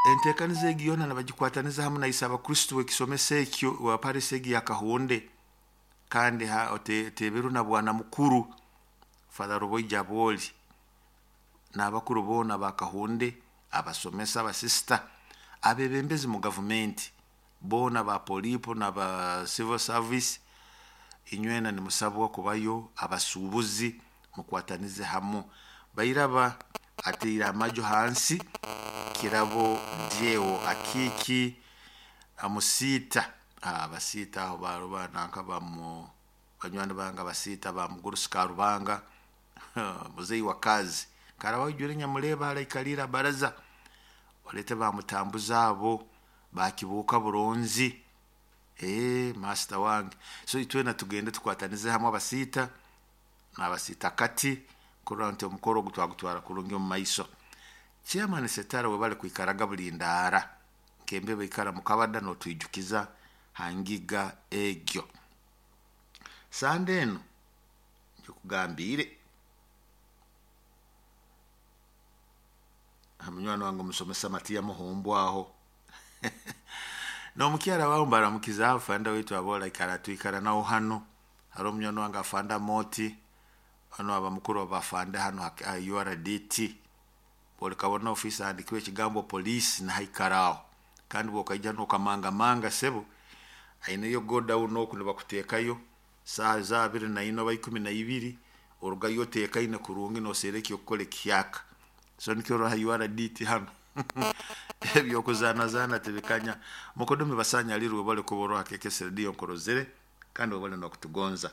entekaniza egiyona nabagikwataniza hamu na isaba Kristo ekisomesa ekyo wa parisegi ya Kahonde kandi teberu na bwana mukuru Father Roboija Boli n'abakuru bona ba Kahonde abasomesa abasista abebembezi mu government bona ba polipo na ba civil service inywena ni musabwa kubayo abasubuzi mukwatanize hamu bayiraba atira amajo hansi kirabo Dieo Akiki amusita abasita aho barubana nk'abamu banywana banga basita ba muguru Sikarubanga muzeyi wa kazi karabaho jure nyamuleba arayikalira baraza olete bamutambuza abo bakibuka buronzi master wange so itwena tugende tukwatanize hamwe abasita n'abasita kati kurante omukoro gutwagutwara kurungi mu maiso chairman setara we bale kwikaraga bulindara kembe bikara mukabada no twijukiza hangiga egyo sandeno kugambire hamnywano wangu musomesa Matia Muhombo aho no mukiara wao mbaramukiza afanda wetu abola ikaratu ikara naho hano haro mnywano wangu afanda moti hano abamukuru abafanda hano URDT bole kabona officer andikiwe kigambo police na haikarao kandi bokaija no kamanga sebo aine yo go down no kuno bakutekayo saa za 2:12 oruga yoteka ine kurungi no sereki okole kyaka so nikyo URDT hano ebyo kuzana tebekanya mukodomi basanya liru bole kuboro akekese dio nkorozere kandi bole no kutugonza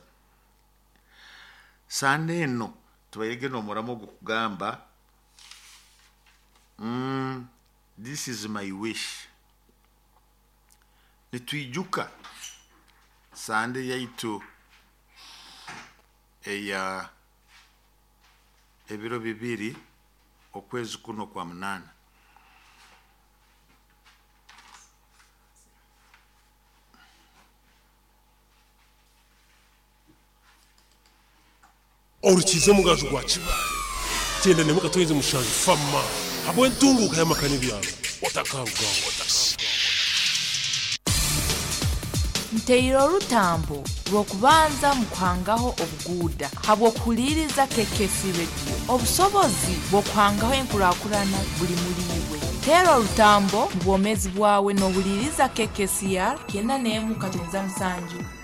sande no twayege no muramo gukugamba this is my wish nitwijuka sande yaitu eya ebiro bibiri okwezi kuno kwa munana orukize mugazo gwakibale tenda ne mukatoyeze mushanje fama habwe ntunguka yamakani byabo otakanga Nteiro rutambo rwokubanza mukwangaho obuguda habwo kuliriza KKC Radio obusobozi bwokwangaho enkurakurana buli muliwe Tero rutambo mubomezi bwawe no buliriza KKCR kenda nemu katenza msanju